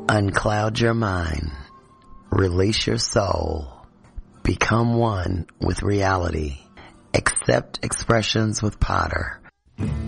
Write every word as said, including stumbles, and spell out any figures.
Uncloud your mind. Release your soul. Become one with reality. Accept expressions with Potter.